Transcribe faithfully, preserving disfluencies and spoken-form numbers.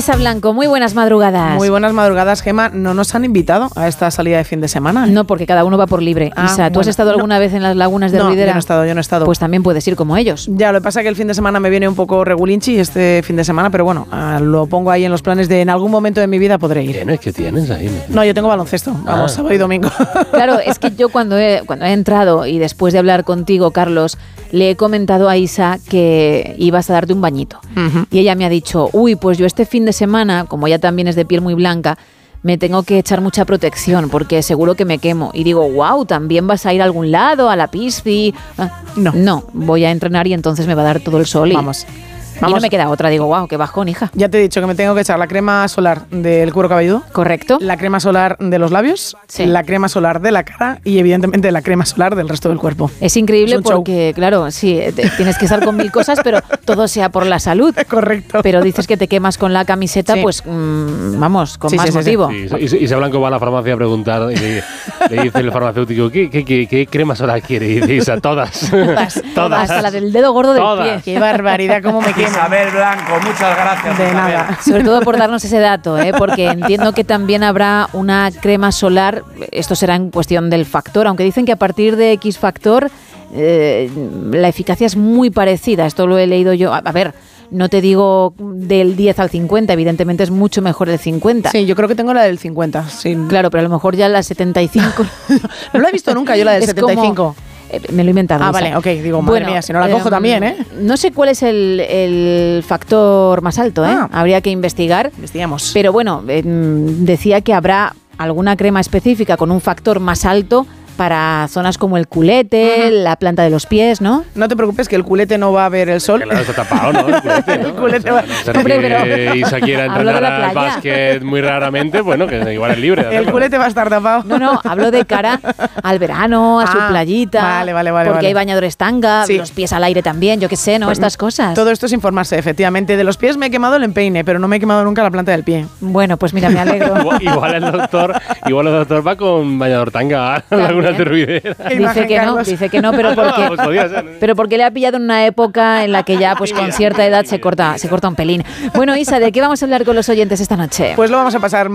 Isa Blanco, muy buenas madrugadas. Muy buenas madrugadas, Gemma. ¿No nos han invitado a esta salida de fin de semana? No, porque cada uno va por libre. Ah, Isa, ¿tú bueno, has estado no. alguna vez en las lagunas de no, Ruidera? yo no he estado, yo no he estado. Pues también puedes ir como ellos. Ya, lo que pasa es que el fin de semana me viene un poco regulinchi este fin de semana, pero bueno, ah, lo pongo ahí en los planes de en algún momento de mi vida podré ir. ¿Tienes? ¿Qué tienes ahí? No, yo tengo baloncesto, vamos, Ah. sábado y domingo. Claro, es que yo cuando he, cuando he entrado y después de hablar contigo, Carlos, le he comentado a Isa que ibas a darte un bañito. Uh-huh. Y ella me ha dicho, uy, pues yo este fin de semana, como ella también es de piel muy blanca, me tengo que echar mucha protección porque seguro que me quemo. Y digo, wow, ¿también vas a ir a algún lado, a la pisci? Ah, No. No, voy a entrenar y entonces me va a dar todo el sol. Y, Vamos. y Vamos. no me queda otra. Digo, wow, qué bajón, hija. Ya te he dicho que me tengo que echar la crema solar del cuero cabelludo, ¿Correcto? la crema solar de los labios, Sí. la crema solar de la cara y evidentemente la crema solar del resto del cuerpo. Es increíble Es un show. porque, claro, sí, te- tienes que estar con mil cosas, pero todo sea por la salud. Correcto. Pero dices que te quemas con la camiseta, Sí. pues mmm, vamos, con Sí, más sí, sí, sí. motivo. Sí, y, y se Blanco va a la farmacia a preguntar y le, le dice el farmacéutico, ¿qué, qué, qué, qué crema solar quiere? Y dice Isa, todas. Todas. Hasta la del dedo gordo del Todas. pie. Qué barbaridad, cómo me quemo. Isabel Blanco, muchas gracias. De Isabel. nada. Sobre todo por darnos ese dato, ¿eh? Porque entiendo que también habrá una crema solar, esto será en cuestión del factor, aunque dicen que a partir de X factor eh, la eficacia es muy parecida, esto lo he leído yo, a, a ver, no te digo del diez al cincuenta, evidentemente es mucho mejor el cincuenta. Sí, yo creo que tengo la del cincuenta. Sí. Claro, pero a lo mejor ya la setenta y cinco... No la he visto nunca yo la del Es setenta y cinco. como- eh, me lo he inventado. Ah, Isa. vale, ok, digo, madre mía, si no la cojo también, ¿eh? No sé cuál es el, el factor más alto, ¿eh? Ah. Habría que investigar. Investigamos. Pero bueno, eh, decía que habrá alguna crema específica con un factor más alto para zonas como el culete, Ujú. la planta de los pies, ¿no? No te preocupes que el culete no va a ver el sol. Claro, está tapado, ¿no? El culete, ¿no? El culete va- A no ser Hombre, que pero- Isa quiera Hablo de entrenar la al playa. básquet muy raramente, bueno, que igual es libre. de El hacerlo. culete va a estar tapado. No, no, hablo de cara al verano, a su Ah, playita. vale, vale, vale, Porque vale. hay bañadores tanga, Sí. los pies al aire también, yo qué sé, ¿no? Pues Estas cosas. Todo esto es informarse, efectivamente. De los pies me he quemado el empeine, pero no me he quemado nunca la planta del pie. Bueno, pues mira, me alegro. Igual, igual el doctor, igual el doctor va con bañador tanga a alguna También. Ruidera. Qué Dice imagen, que no, Carlos. dice que no, pero Pues porque, podía ser. pero porque le ha pillado en una época en la que ya, pues con cierta edad se corta, se corta un pelín. Bueno, Isa, ¿de qué vamos a hablar con los oyentes esta noche? Pues lo vamos a pasar